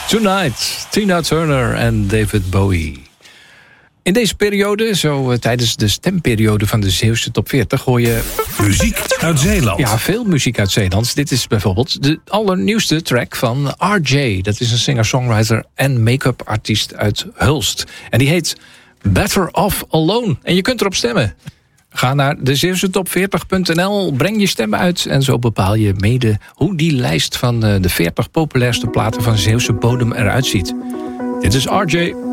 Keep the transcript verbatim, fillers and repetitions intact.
Tonight, Tina Turner en David Bowie. In deze periode, zo uh, tijdens de stemperiode van de Zeeuwse Top veertig... hoor je muziek uit Zeeland. Ja, veel muziek uit Zeeland. Dit is bijvoorbeeld de allernieuwste track van R J. Dat is een singer-songwriter en make-up artiest uit Hulst. En die heet Better Off Alone. En je kunt erop stemmen. Ga naar de zeeuwse top veertig punt n l, breng je stemmen uit... en zo bepaal je mede hoe die lijst van de veertig populairste platen van Zeeuwse bodem eruit ziet. Dit is R J.